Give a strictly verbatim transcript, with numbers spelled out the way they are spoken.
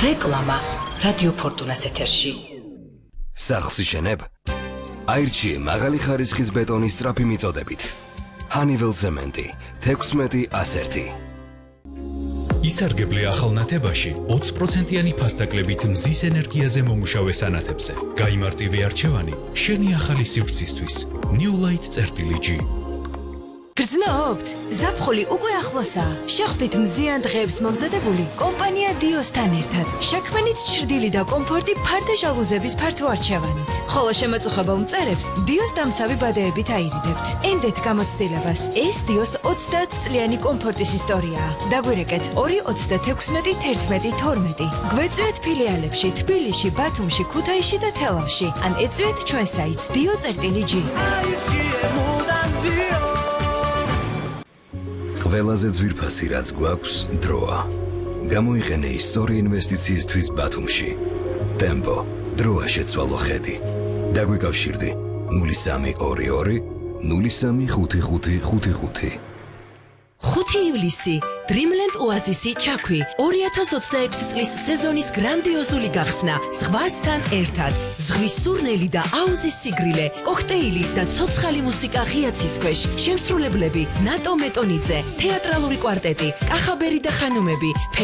რეკლამა რადიო ფორტუნას ეთერში. სახლს იშენებ? აირჩიე მაღალი ხარისხის ბეტონის სწრაფი მიწოდებით. Honeywell ცემენტი თექვსმეტი ასერთი. ისარგებლე ახალნათებაში ოცი პროცენტიანი ფასდაკლებით მზის ენერგიაზე მომუშავე სანათებზე. გაიმარტივე არჩევანი შენი ახალი სივრცისთვის. New Light წერტილი. გრძნობთ? ზაფხული უკვე ახლოსაა. შეხვდით მზიან დღეებს მომზადებული კომპანია დიოსთან ერთად. შექმნით ჩრდილი და კომფორტი ფარდე ჟალუზების ფართო არჩევანით. ხოლო შემაწუხებელ მწერებს დიოს დამცავი ბადეებით აირიდებთ. ენდეთ გამოცდილებას. ეს დიოს ოცდაათ წლიანი კომფორტის ისტორიაა. დაგვირეკეთ ორი ოცდათექვსმეტი თერთმეტი თორმეტი. გვეწვიეთ ფილიალებში თბილისში, ბათუმში, ქუთაისში და თელავში. ან ეწვიეთ ჩვენ საიტს dio წერტილი ჯი. ყველაზე ძვირფასი რაც გვაქვს დროა. გამოიყენე ის სწორი ინვესტიციისთვის ბათუმში. ტემპო, დროა შეცვალო ხედი. დაგვიკავშირდი ნული სამი ორი ორი ნული სამი ხუთი ხუთი ხუთი ხუთი. ხუთი ივლისი Dreamland Oasis-ი ჩაქვი ორი ათას ოცდაექვსი წლის სეზონის გრანდიოზული გახსნა ზღვასთან ერთად. ზღვის სურნელი და აუზის სიგრილე, კოქტეილი და ცოცხალი მუსიკა ღია ცის ქვეშ. შემსრულებლები ნატო მეტონიძე, თეატრალური კვარტეტი, კახაბერი და ხანუმები.